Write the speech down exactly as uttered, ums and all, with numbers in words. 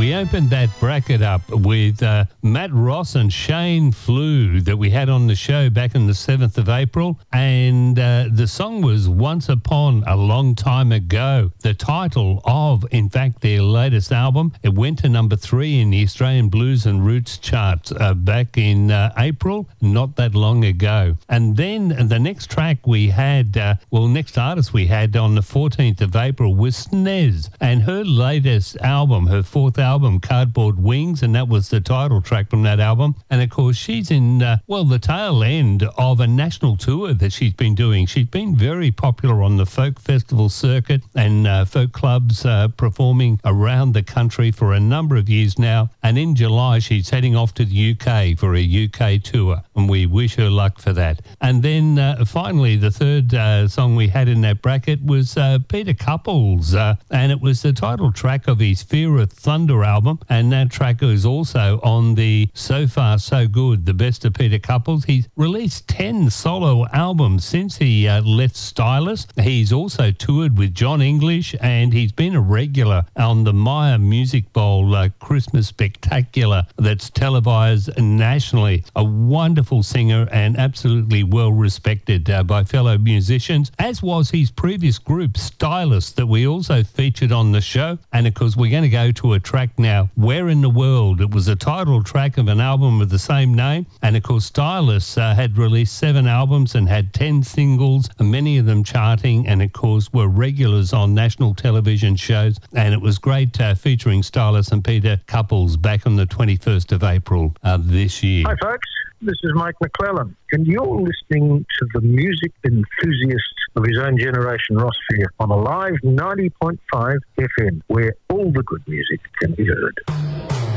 We opened that bracket up with uh, Matt Ross and Shane Flew that we had on the show back on the seventh of April. And uh, the song was Once Upon a Long Time Ago, the title of, in fact, their latest album. It went to number three in the Australian Blues and Roots charts uh, back in uh, April, not that long ago. And then the next track we had, uh, well, next artist we had on the fourteenth of April was Snez, and her latest album, her fourth album, Cardboard Wings, and that was the title track from that album. And of course, she's in, uh, well, the tail end of a national tour that she's been doing. She's been very popular on the folk festival circuit and uh, folk clubs, uh, performing around the country for a number of years now. And in July, she's heading off to the U K for a U K tour, and we wish her luck for that. And then uh, finally, the third uh, song we had in that bracket was uh, Peter Couples, uh, and it was the title track of his Fear of Thunder album, and that track is also on the So Far So Good, the best of Peter Couples. He's released ten solo albums since he uh, left Stylus. He's also toured with John English, and he's been a regular on the Myer Music Bowl uh, Christmas Spectacular that's televised nationally. A wonderful singer and absolutely well respected uh, by fellow musicians, as was his previous group Stylus that we also featured on the show. And of course, we're going to go to a track now, Where in the World. It was a title track of an album with the same name, and of course Stylus uh, had released seven albums and had ten singles, many of them charting, and of course were regulars on national television shows. And it was great uh, featuring Stylus and Peter Couples back on the twenty-first of April uh, this year. Hi folks, this is Mike McClellan, and you're listening to the music enthusiast of his own generation, Ross Fear, on a live ninety point five F M, where all the good music can be heard.